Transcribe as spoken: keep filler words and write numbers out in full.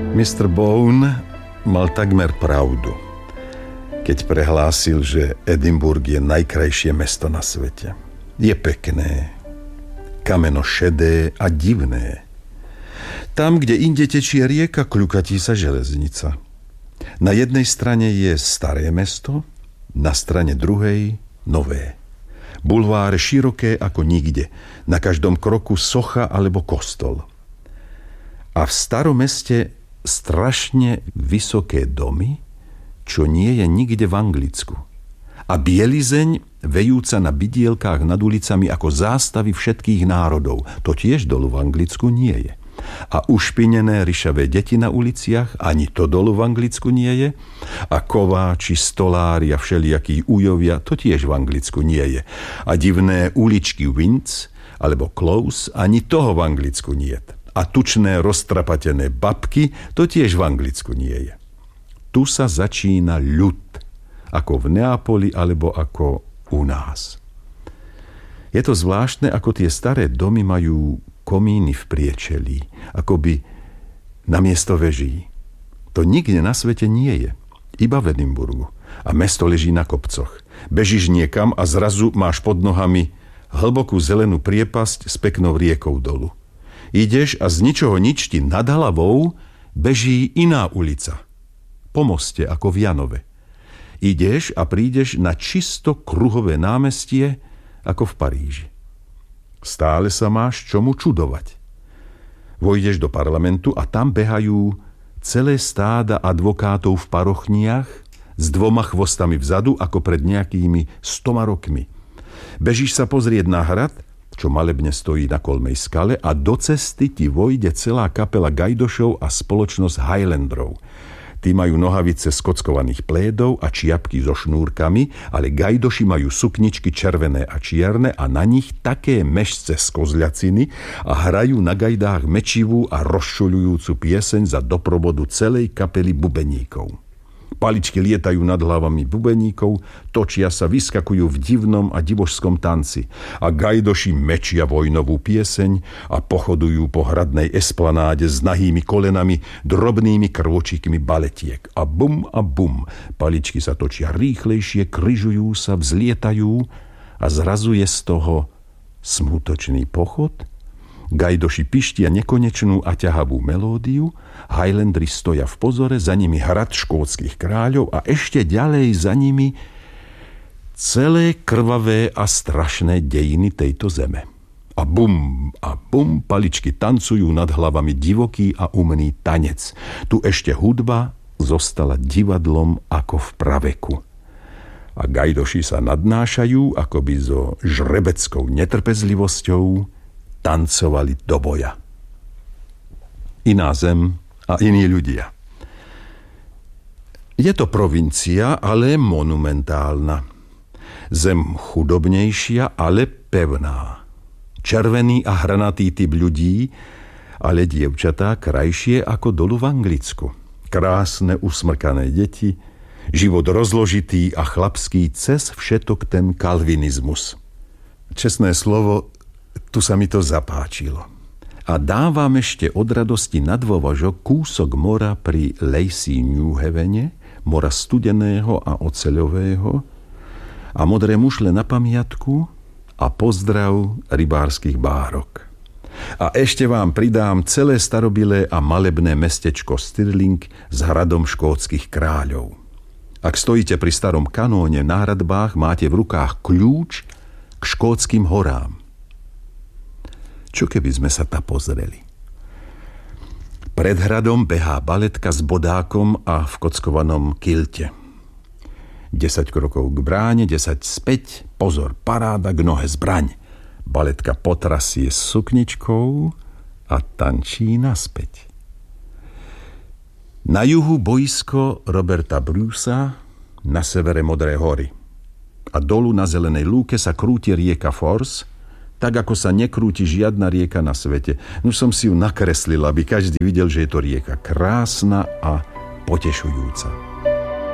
mister Bone mal takmer pravdu, keď prehlásil, že Edinburgh je najkrajšie mesto na svete. Je pekné, kameno šedé a divné. Tam, kde inde tečie rieka, kľukatí sa železnica. Na jednej strane je staré mesto, na strane druhej nové. Bulváre široké ako nikde, na každom kroku socha alebo kostol. A v starom meste strašne vysoké domy, čo nie je nikde v Anglicku. A bielizeň vejúca na bidielkách nad ulicami ako zástavy všetkých národov. To tiež dolu v Anglicku nie je. A ušpinené ryšavé deti na uliciach, ani to dolu v Anglicku nie je. A kováči, stolári a všelijakí ujovia, to tiež v Anglicku nie je. A divné uličky Winds alebo Close, ani toho v Anglicku nie je. A tučné roztrapatené babky, to tiež v Anglicku nie je. Tu sa začína ľud, ako v Neapoli alebo ako u nás. Je to zvláštne, ako tie staré domy majú komíny v priečelí, akoby namiesto veží. To nikde na svete nie je, iba v Edinburgu. A mesto leží na kopcoch. Bežíš niekam a zrazu máš pod nohami hlbokú zelenú priepasť s peknou riekou dolu. Ideš a z ničoho nič ti nad hlavou beží iná ulica. Po moste, ako v Janove. Ideš a prídeš na čisto kruhové námestie, ako v Paríži. Stále sa máš čomu čudovať. Vojdeš do parlamentu a tam behajú celé stáda advokátov v parochniach s dvoma chvostami vzadu, ako pred nejakými stoma rokmi. Bežíš sa pozrieť na hrad, čo malebne stojí na kolmej skale, a do cesty ti vojde celá kapela gajdošov a spoločnosť Highlanderov. Tí majú nohavice z kockovaných plédov a čiapky so šnúrkami, ale gajdoši majú sukničky červené a čierne a na nich také mešce z kozľaciny a hrajú na gajdách mečivú a rozšuľujúcu pieseň za doprovodu celej kapely bubeníkov. Paličky lietajú nad hlavami bubeníkov, točia sa, vyskakujú v divnom a divožskom tanci a gajdoši mečia vojnovú pieseň a pochodujú po hradnej esplanáde s nahými kolenami, drobnými krvočíkmi baletiek. A bum a bum, paličky sa točia rýchlejšie, kryžujú sa, vzlietajú a zrazu je z toho smutočný pochod. Gajdoši pištia nekonečnú a ťahavú melódiu, Highlandri stoja v pozore, za nimi hrad škótskych kráľov a ešte ďalej za nimi celé krvavé a strašné dejiny tejto zeme. A bum, a bum, paličky tancujú nad hlavami divoký a umný tanec. Tu ešte hudba zostala divadlom ako v praveku. A gajdoši sa nadnášajú akoby so žrebeckou netrpezlivosťou tancovali do boja. Iná zem a iní ľudia. Je to provincia, ale monumentálna. Zem chudobnejšia, ale pevná. Červený a hranatý typ ľudí, ale dievčatá krajšie ako dolu v Anglicku. Krásne usmrkané deti, život rozložitý a chlapský cez všetok ten kalvinizmus. Čestné slovo, tu sa mi to zapáčilo. A dávam ešte od radosti na dôvažok kúsok mora pri Lacey New Havene, mora studeného a oceľového, a modré mušle na pamiatku a pozdrav rybárskych bárok. A ešte vám pridám celé starobilé a malebné mestečko Stirling s hradom škótskych kráľov. Ak stojíte pri starom kanóne na hradbách, máte v rukách kľúč k škótskym horám. Čo keby sme sa tam pozreli? Pred hradom behá baletka s bodákom a v kockovanom kilte. desať krokov k bráne, desať späť, pozor, paráda, k nohe zbraň. Baletka potrasie s sukničkou a tančí naspäť. Na juhu boisko Roberta Brucea, na severe Modré hory. A dolu na zelenej lúke sa krúti rieka Force, tak ako sa nekrúti žiadna rieka na svete. Už som si ju nakreslil, aby každý videl, že je to rieka krásna a potešujúca.